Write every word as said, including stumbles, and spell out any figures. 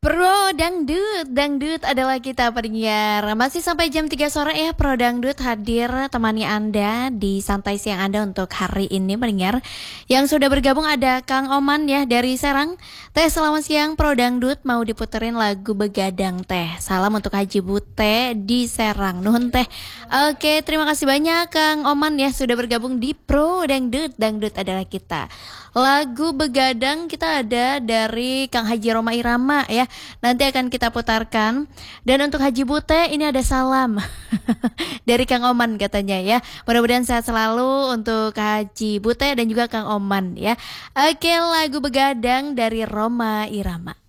Pro Dangdut, Dangdut adalah kita pendengar. Masih sampai jam tiga sore ya Pro Dangdut hadir temani Anda di santai siang Anda untuk hari ini pendengar. Yang sudah bergabung ada Kang Oman ya dari Serang. Teh selamat siang Pro Dangdut, mau diputerin lagu Begadang Teh. Salam untuk Haji Bute di Serang. Nuhun Teh. Oke, terima kasih banyak Kang Oman ya sudah bergabung di Pro Dangdut, Dangdut adalah kita. Lagu Begadang kita ada dari Kang Haji Roma Irama ya. Nanti akan kita putarkan. Dan untuk Haji Bute ini ada salam dari Kang Oman katanya ya. Mudah-mudahan sehat selalu untuk Haji Bute dan juga Kang Oman ya. Oke, lagu Begadang dari Roma Irama.